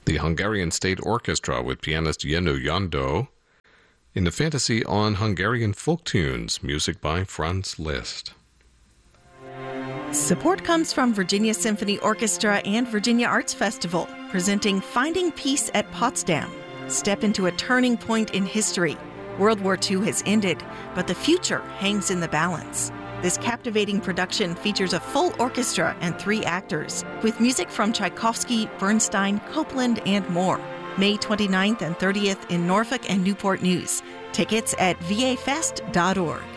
The Hungarian State Orchestra with pianist Jenő Jandó in the Fantasy on Hungarian Folk Tunes, music by Franz Liszt. Support comes from Virginia Symphony Orchestra and Virginia Arts Festival, presenting Finding Peace at Potsdam. Step into a turning point in history. World War II has ended, but the future hangs in the balance. This captivating production features a full orchestra and 3 actors, with music from Tchaikovsky, Bernstein, Copland, and more. May 29th and 30th in Norfolk and Newport News. Tickets at vafest.org.